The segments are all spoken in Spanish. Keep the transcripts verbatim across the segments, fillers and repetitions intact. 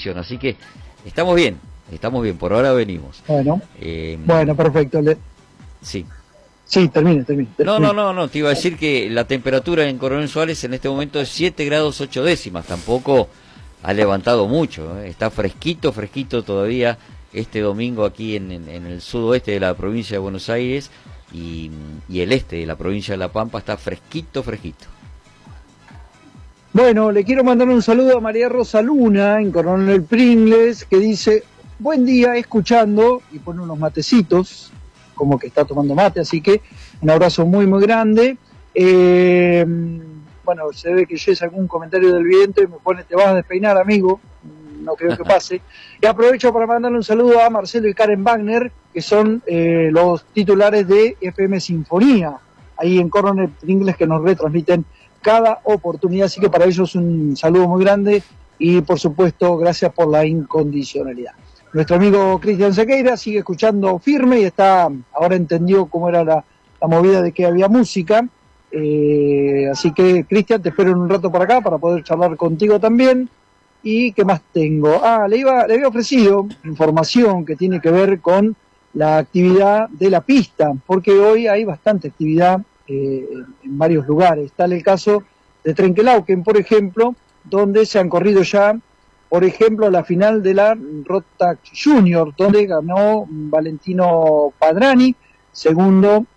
condición. Así que estamos bien, estamos bien, por ahora venimos. Bueno, eh, bueno, perfecto. Le... Sí. Sí, termine, termine. No, no, no, no, te iba a decir que la temperatura en Coronel Suárez en este momento es siete grados ocho décimas, tampoco ha levantado mucho, ¿eh? Está fresquito, fresquito todavía este domingo aquí en, en, en el sudoeste de la provincia de Buenos Aires y, y el este de la provincia de La Pampa está fresquito, fresquito. Bueno, le quiero mandar un saludo a María Rosa Luna en Coronel Pringles, que dice, buen día, escuchando, y pone unos matecitos, como que está tomando mate, así que un abrazo muy muy grande. Eh, bueno, se ve que yo es algún comentario del vidente y me pone, te vas a despeinar, amigo, no creo que pase. Y aprovecho para mandarle un saludo a Marcelo y Karen Wagner, que son eh, los titulares de F M Sinfonía, ahí en Coronel Pringles, que nos retransmiten cada oportunidad, así que para ellos un saludo muy grande y por supuesto gracias por la incondicionalidad. Nuestro amigo Cristian Sequeira sigue escuchando firme y está, ahora entendió cómo era la, la movida de que había música, eh, así que Cristian, te espero en un rato por acá para poder charlar contigo también. ¿Y qué más tengo? Ah, le, iba, le había ofrecido información que tiene que ver con la actividad de la pista, porque hoy hay bastante actividad eh, en varios lugares. Está el caso de Trenquelauquen, por ejemplo, donde se han corrido ya, por ejemplo, la final de la Rotax Junior, donde ganó Valentino Padrani, segundo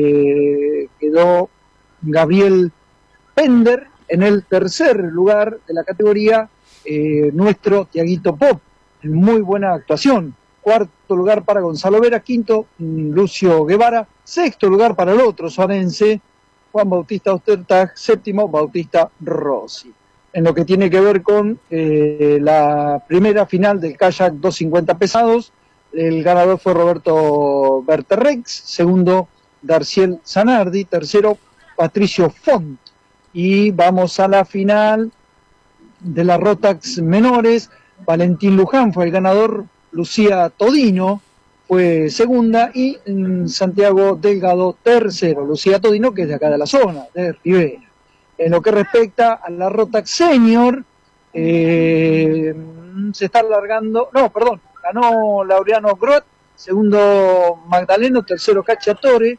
eh, quedó Gabriel Pender, en el tercer lugar de la categoría eh, nuestro Tiaguito Pop, en muy buena actuación. Cuarto lugar para Gonzalo Vera, quinto Lucio Guevara, sexto lugar para el otro sorense, Juan Bautista Ostertag, séptimo Bautista Rossi. En lo que tiene que ver con eh, la primera final del kayak doscientos cincuenta pesados, el ganador fue Roberto Berterrex, segundo Darciel Zanardi, tercero Patricio Font. Y vamos a la final de la Rotax menores, Valentín Luján fue el ganador, Lucía Todino fue segunda y mm, Santiago Delgado tercero. Lucía Todino, que es de acá de la zona, de Rivera. En lo que respecta a la Rotax Senior, eh, se está alargando, no, perdón, ganó Laureano Groth, segundo Magdaleno, tercero Cacciatore,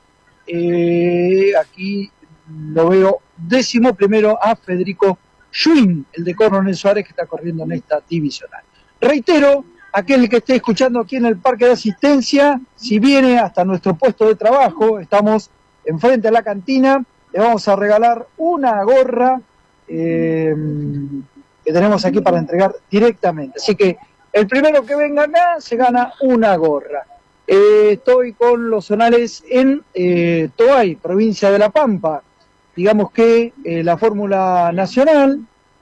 eh, aquí lo veo décimo, primero a Federico Schwinn, el de Coronel Suárez, que está corriendo en esta divisional. Reitero, aquel que esté escuchando aquí en el Parque de Asistencia, si viene hasta nuestro puesto de trabajo, estamos enfrente a la cantina, le vamos a regalar una gorra eh, que tenemos aquí para entregar directamente. Así que el primero que venga acá se gana una gorra. Eh, estoy con los zonales en eh, Toay, provincia de La Pampa. Digamos que eh, la Fórmula Nacional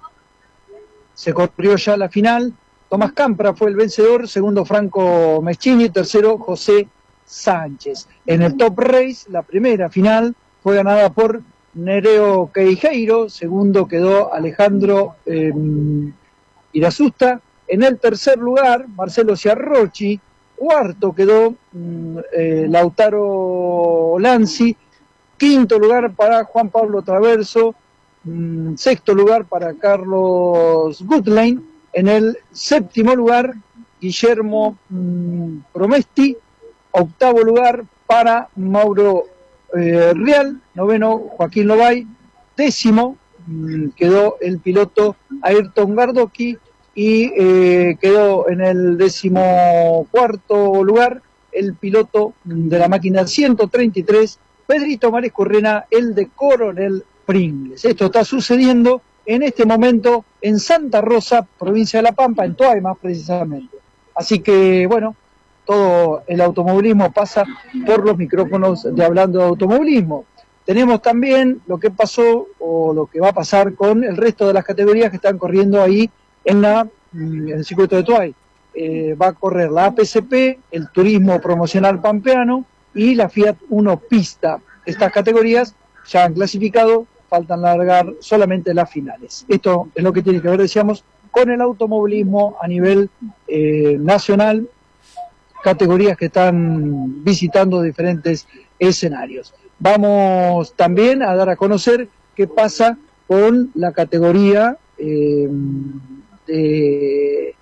se corrió ya la final. Tomás Campra fue el vencedor, segundo Franco Meschini, tercero José Sánchez. En el Top Race, la primera final fue ganada por Nereo Queijeiro, segundo quedó Alejandro eh, Irasusta, en el tercer lugar Marcelo Ciarrochi, cuarto quedó eh, Lautaro Lanzi, quinto lugar para Juan Pablo Traverso, mmm, sexto lugar para Carlos Goodlane, en el séptimo lugar Guillermo mmm, Promesti, octavo lugar para Mauro eh, Real, noveno Joaquín Lobay, décimo mmm, quedó el piloto Ayrton Gardoki y eh, quedó en el décimo cuarto lugar el piloto de la máquina ciento treinta y tres, Pedrito Marescurrena, el de Coronel Pringles. Esto está sucediendo en este momento en Santa Rosa, provincia de La Pampa, en Toay más precisamente. Así que, bueno, todo el automovilismo pasa por los micrófonos de Hablando de Automovilismo. Tenemos también lo que pasó o lo que va a pasar con el resto de las categorías que están corriendo ahí en, la, en el circuito de Toay. Eh, va a correr la A P C P, el Turismo Promocional Pampeano y la Fiat Uno Pista. Estas categorías ya han clasificado, faltan largar solamente las finales. Esto es lo que tiene que ver, decíamos, con el automovilismo a nivel eh, nacional, categorías que están visitando diferentes escenarios. Vamos también a dar a conocer qué pasa con la categoría eh, de